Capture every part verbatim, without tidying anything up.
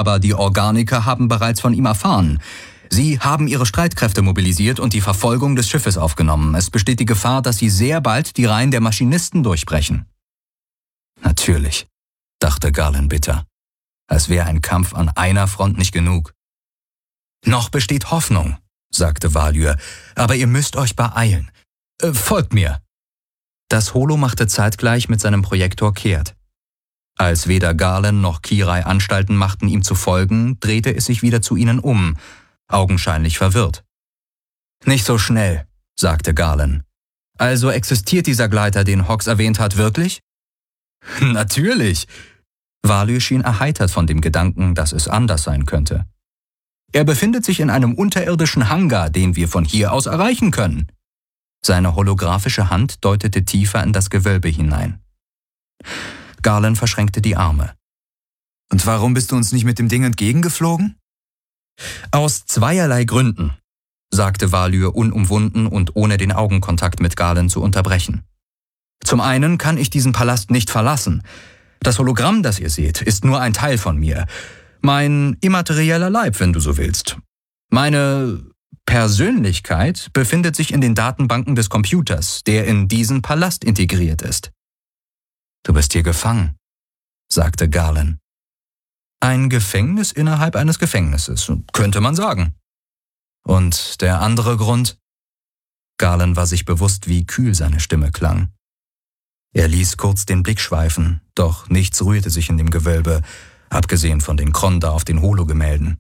aber die Organiker haben bereits von ihm erfahren. Sie haben ihre Streitkräfte mobilisiert und die Verfolgung des Schiffes aufgenommen. Es besteht die Gefahr, dass sie sehr bald die Reihen der Maschinisten durchbrechen. Natürlich, dachte Garland bitter, als wäre ein Kampf an einer Front nicht genug. Noch besteht Hoffnung, sagte Valyr, aber ihr müsst euch beeilen. Äh, folgt mir. Das Holo machte zeitgleich mit seinem Projektor kehrt. Als weder Garland noch Kirai Anstalten machten, ihm zu folgen, drehte es sich wieder zu ihnen um, augenscheinlich verwirrt. Nicht so schnell, sagte Garland. Also existiert dieser Gleiter, den Hawks erwähnt hat, wirklich? Natürlich. Valyr schien erheitert von dem Gedanken, dass es anders sein könnte. Er befindet sich in einem unterirdischen Hangar, den wir von hier aus erreichen können. Seine holographische Hand deutete tiefer in das Gewölbe hinein. Garland verschränkte die Arme. Und warum bist du uns nicht mit dem Ding entgegengeflogen? Aus zweierlei Gründen, sagte Valyr unumwunden und ohne den Augenkontakt mit Garland zu unterbrechen. Zum einen kann ich diesen Palast nicht verlassen. Das Hologramm, das ihr seht, ist nur ein Teil von mir. Mein immaterieller Leib, wenn du so willst. Meine Persönlichkeit befindet sich in den Datenbanken des Computers, der in diesen Palast integriert ist. Du bist hier gefangen, sagte Garland. Ein Gefängnis innerhalb eines Gefängnisses, könnte man sagen. Und der andere Grund? Garland war sich bewusst, wie kühl seine Stimme klang. Er ließ kurz den Blick schweifen, doch nichts rührte sich in dem Gewölbe, abgesehen von den Kronda auf den Hologemälden.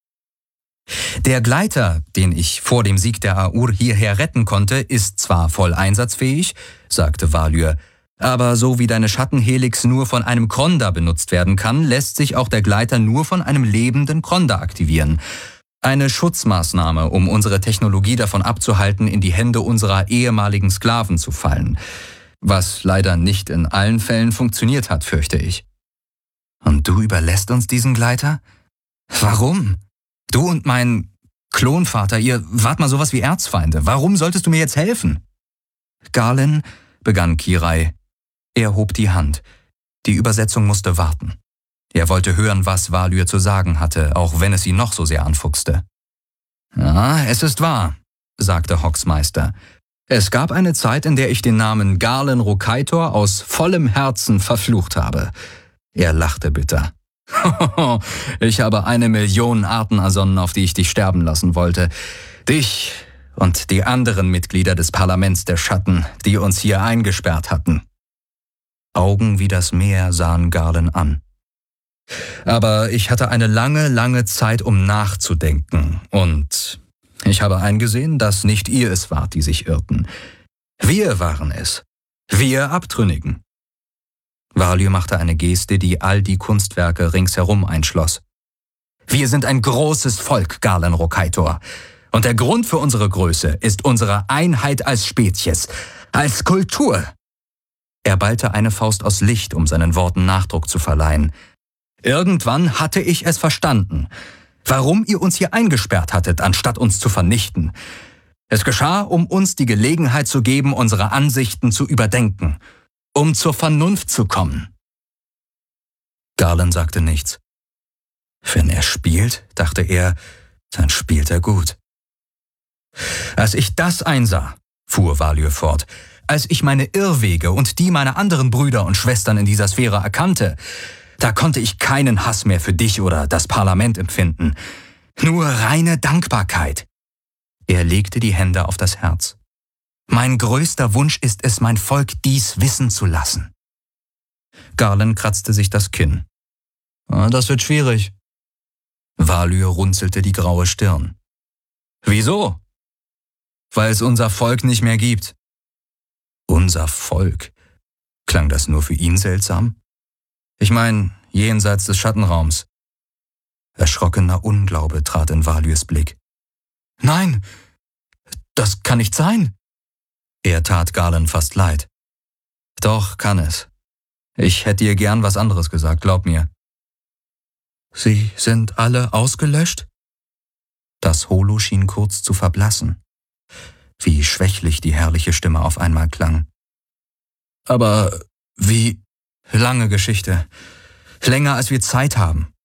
Der Gleiter, den ich vor dem Sieg der Aur hierher retten konnte, ist zwar voll einsatzfähig, sagte Valyr, aber so wie deine Schattenhelix nur von einem Kronda benutzt werden kann, lässt sich auch der Gleiter nur von einem lebenden Kronda aktivieren. Eine Schutzmaßnahme, um unsere Technologie davon abzuhalten, in die Hände unserer ehemaligen Sklaven zu fallen. Was leider nicht in allen Fällen funktioniert hat, fürchte ich. Und du überlässt uns diesen Gleiter? Warum? Du und mein Klonvater, ihr wart mal sowas wie Erzfeinde. Warum solltest du mir jetzt helfen? Garland, begann Kirai. Er hob die Hand. Die Übersetzung musste warten. Er wollte hören, was Valyr zu sagen hatte, auch wenn es ihn noch so sehr anfuchste. Ja, es ist wahr, sagte Hawks Meister. Es gab eine Zeit, in der ich den Namen Garland Rokaitor aus vollem Herzen verflucht habe. Er lachte bitter. Ich habe eine Million Arten ersonnen, auf die ich dich sterben lassen wollte. Dich und die anderen Mitglieder des Parlaments der Schatten, die uns hier eingesperrt hatten. Augen wie das Meer sahen Garland an. Aber ich hatte eine lange, lange Zeit, um nachzudenken, und ich habe eingesehen, dass nicht ihr es wart, die sich irrten. Wir waren es. Wir Abtrünnigen. Valyr machte eine Geste, die all die Kunstwerke ringsherum einschloss. Wir sind ein großes Volk, Garland Rokaitor. Und der Grund für unsere Größe ist unsere Einheit als Spezies, als Kultur. Er ballte eine Faust aus Licht, um seinen Worten Nachdruck zu verleihen. Irgendwann hatte ich es verstanden, warum ihr uns hier eingesperrt hattet, anstatt uns zu vernichten. Es geschah, um uns die Gelegenheit zu geben, unsere Ansichten zu überdenken, um zur Vernunft zu kommen. Garland sagte nichts. Wenn er spielt, dachte er, dann spielt er gut. Als ich das einsah, fuhr Valyr fort, als ich meine Irrwege und die meiner anderen Brüder und Schwestern in dieser Sphäre erkannte, da konnte ich keinen Hass mehr für dich oder das Parlament empfinden. Nur reine Dankbarkeit. Er legte die Hände auf das Herz. Mein größter Wunsch ist es, mein Volk dies wissen zu lassen. Garland kratzte sich das Kinn. Das wird schwierig. Valyr runzelte die graue Stirn. Wieso? Weil es unser Volk nicht mehr gibt. Unser Volk? Klang das nur für ihn seltsam? Ich meine, jenseits des Schattenraums. Erschrockener Unglaube trat in Valyrs Blick. Nein, das kann nicht sein. Er tat Garland fast leid. Doch, kann es. Ich hätte dir gern was anderes gesagt, glaub mir. Sie sind alle ausgelöscht? Das Holo schien kurz zu verblassen. Wie schwächlich die herrliche Stimme auf einmal klang. Aber wie... Lange Geschichte. Länger, als wir Zeit haben.